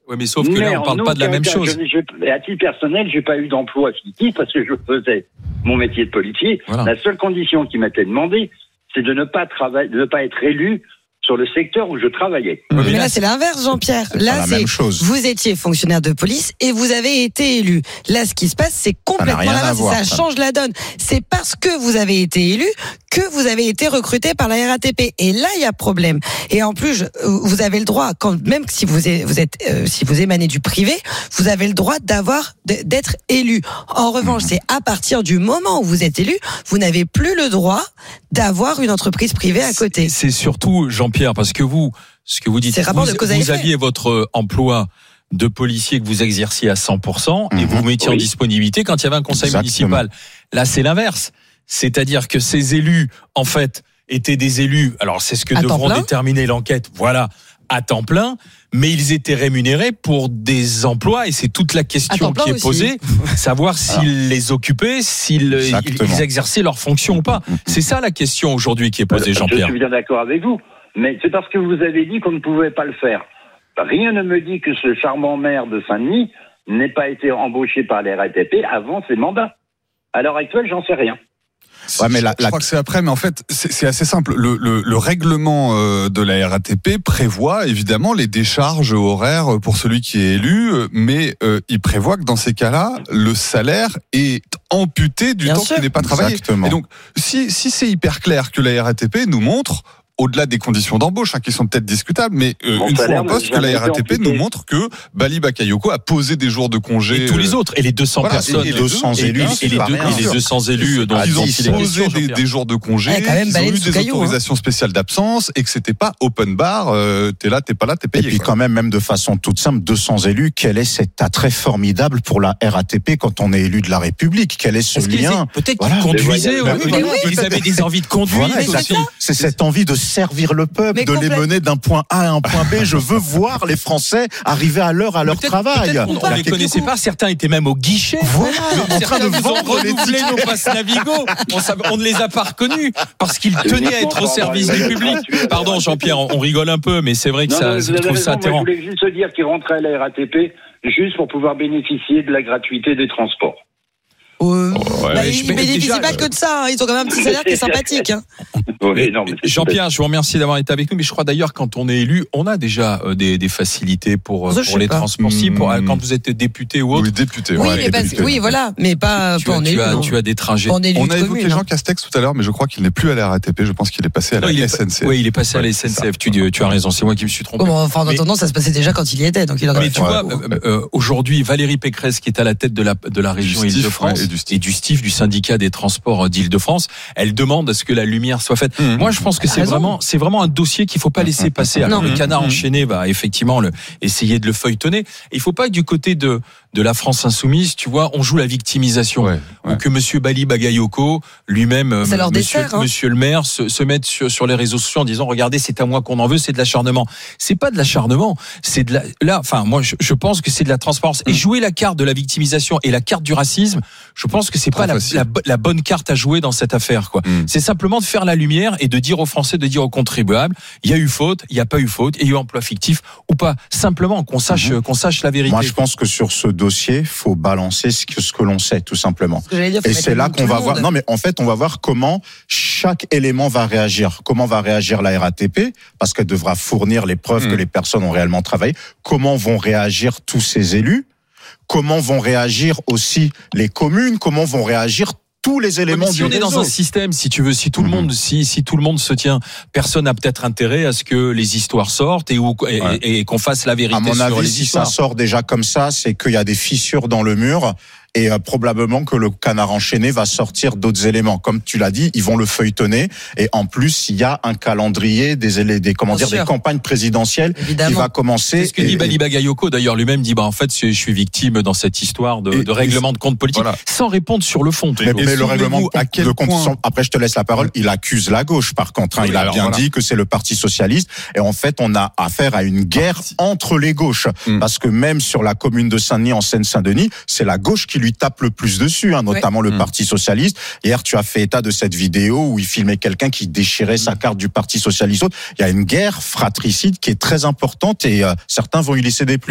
Oui, mais sauf que là, on ne parle pas de la même chose. À titre personnel, j'ai pas eu d'emploi fictif parce que je faisais mon métier de policier. Voilà. La seule condition qui m'était demandée, c'est de ne pas être élu sur le secteur où je travaillais. Mais là, c'est l'inverse, Jean-Pierre. Là, c'est vous étiez fonctionnaire de police et vous avez été élu. Là, ce qui se passe, c'est complètement l'inverse. Ça change la donne. C'est parce que vous avez été élu que vous avez été recruté par la RATP. Et là, il y a problème. Et en plus, vous avez le droit, même si si vous émanez du privé, vous avez le droit d'être élu. En revanche, c'est à partir du moment où vous êtes élu, vous n'avez plus le droit d'avoir une entreprise privée à côté. C'est surtout, Jean-Pierre, parce que ce que vous dites, vous aviez votre emploi de policier que vous exerciez à 100% et vous vous mettiez en disponibilité quand il y avait un conseil municipal. Là, c'est l'inverse. C'est-à-dire que ces élus, en fait, étaient des élus, alors c'est ce que devront déterminer l'enquête, à temps plein, mais ils étaient rémunérés pour des emplois, et c'est toute la question qui est posée, savoir s'ils les occupaient, s'ils exerçaient leurs fonctions ou pas. C'est ça la question aujourd'hui qui est posée, Jean-Pierre. Je suis bien d'accord avec vous, mais c'est parce que vous avez dit qu'on ne pouvait pas le faire. Rien ne me dit que ce charmant maire de Saint-Denis n'ait pas été embauché par les RATP avant ses mandats. À l'heure actuelle, j'en sais rien. Je crois que c'est après, mais en fait, c'est assez simple. Le règlement de la RATP prévoit évidemment les décharges horaires pour celui qui est élu, mais il prévoit que dans ces cas-là, le salaire est amputé du temps qu'il n'est pas travaillé. Exactement. Et donc, si c'est hyper clair que la RATP nous montre, au-delà des conditions d'embauche, qui sont peut-être discutables, mais une fois en poste, que la RATP nous montre que Bali Bakayoko a posé des jours de congé. Et tous les autres, et les 200 personnes, et les 200 élus, et les 200 élus dont ils ont posé des jours de congé, ils ont eu des autorisations spéciales d'absence, et que c'était pas open bar, t'es là, t'es pas là, t'es payé. Et puis quand même de façon toute simple, 200 élus, quel est cet attrait formidable pour la RATP quand on est élu de la République? Quel est ce lien? Peut-être qu'ils conduisaient, ils avaient des envies de conduire. C'est cette envie de servir le peuple, de les mener d'un point A à un point B. Je veux voir les Français arriver à l'heure à leur travail. On ne les connaissait pas, certains étaient même au guichet. En train de vendre renouveler nos passes Navigo. On ne les a pas reconnus parce qu'ils tenaient à être au service du public. Pardon, Jean-Pierre, on rigole un peu, mais c'est vrai que je trouve ça atterrant. Je voulais juste dire qu'ils rentraient à la RATP juste pour pouvoir bénéficier de la gratuité des transports. Ils ne bénéficient pas que de ça, ils ont quand même un petit salaire qui est sympathique. Jean-Pierre, je vous remercie d'avoir été avec nous, mais je crois d'ailleurs quand on est élu, on a déjà des facilités pour les transports. Quand vous êtes député ou autre. Oui, député. Mais pas en élu. Tu as des trajets. On a évoqué Jean Castex tout à l'heure, mais je crois qu'il n'est plus à la RATP, je pense qu'il est passé à la SNCF. Oui, il est passé à la SNCF, tu as raison, c'est moi qui me suis trompé. En attendant, ça se passait déjà quand il y était. Mais tu vois, aujourd'hui, Valérie Pécresse, qui est à la tête de la région Île-de-France, et du STIF, du syndicat des transports d'Île-de-France, elle demande à ce que la lumière soit faite. Moi, je pense que c'est vraiment un dossier qu'il faut pas laisser passer. Alors, le canard enchaîné va effectivement essayer de le feuilletonner. Et il faut pas que du côté de la France insoumise, tu vois, on joue la victimisation. Ou que monsieur Bali Bagayoko, lui-même, monsieur le maire, se mette sur les réseaux sociaux en disant, regardez, c'est à moi qu'on en veut, c'est de l'acharnement. C'est pas de l'acharnement. C'est moi, je pense que c'est de la transparence. Et jouer la carte de la victimisation et la carte du racisme, je pense que c'est pas la bonne carte à jouer dans cette affaire, quoi. C'est simplement de faire la lumière et de dire aux Français, de dire aux contribuables, il y a eu faute, il n'y a pas eu faute, il y a eu emploi fictif ou pas. Simplement qu'on sache la vérité. Moi, je pense que sur ce dossier, faut balancer ce que l'on sait, tout simplement. Et c'est là qu'on va voir. Non, mais en fait, on va voir comment chaque élément va réagir. Comment va réagir la RATP, parce qu'elle devra fournir les preuves que les personnes ont réellement travaillé. Comment vont réagir tous ces élus? Comment vont réagir aussi les communes? Comment vont réagir tous les éléments du réseau? Si on est dans un système, si tu veux, si tout le monde se tient, personne n'a peut-être intérêt à ce que les histoires sortent et qu'on fasse la vérité sur les histoires. À mon avis, si ça sort déjà comme ça, c'est qu'il y a des fissures dans le mur. Et probablement que le canard enchaîné va sortir d'autres éléments. Comme tu l'as dit, ils vont le feuilletonner. Et en plus, il y a un calendrier des campagnes présidentielles qui va commencer. C'est ce que dit Bali Bagayoko. D'ailleurs, lui-même dit, en fait, je suis victime dans cette histoire de règlement de compte politique. Sans répondre sur le fond. Mais le règlement de compte, après je te laisse la parole, il accuse la gauche par contre. Il a bien dit que c'est le Parti Socialiste. Et en fait, on a affaire à une guerre entre les gauches. Parce que même sur la commune de Saint-Denis, en Seine-Saint-Denis, c'est la gauche qui lui tape le plus dessus, notamment le Parti Socialiste. Hier, tu as fait état de cette vidéo où il filmait quelqu'un qui déchirait sa carte du Parti Socialiste. Il y a une guerre fratricide qui est très importante et certains vont y laisser des plumes.